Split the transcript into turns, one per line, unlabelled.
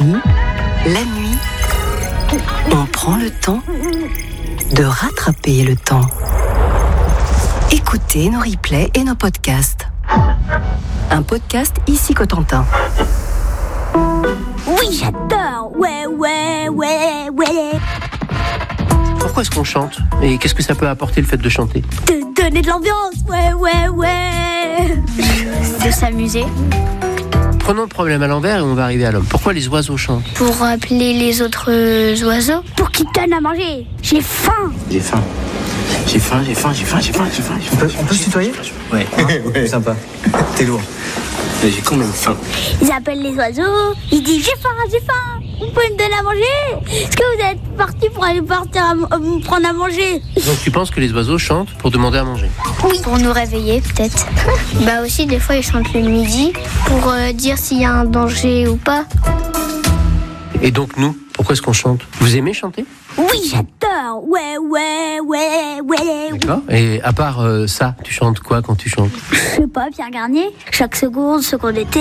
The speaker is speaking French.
la nuit, on prend le temps de rattraper le temps. Écoutez nos replays et nos podcasts. Un podcast ici Cotentin.
Oui, j'adore. Ouais.
Pourquoi est-ce qu'on chante ? Et qu'est-ce que ça peut apporter le fait de chanter ?
Te donner de l'ambiance. Ouais. De s'amuser.
Prenons le problème à l'envers et on va arriver à l'homme. Pourquoi les oiseaux chantent ?
Pour appeler les autres oiseaux. Pour qu'ils donnent à manger. J'ai faim.
J'ai faim.
On peut se tutoyer ?
Ouais.
Ouais. Sympa. T'es lourd.
Mais j'ai quand même faim.
Ils appellent les oiseaux. Ils disent j'ai faim. Vous pouvez me donner à manger ? Est-ce que vous êtes partis pour aller me prendre à manger ?
Donc tu penses que les oiseaux chantent pour demander à manger ?
Oui. Pour nous réveiller peut-être. Bah aussi des fois ils chantent le midi pour dire s'il y a un danger ou pas.
Et donc nous, pourquoi est-ce qu'on chante ? Vous aimez chanter ?
Oui, j'adore. Ouais.
D'accord. Et à part ça, tu chantes quoi quand tu chantes ?
Je sais pas, Pierre Garnier. Chaque seconde été.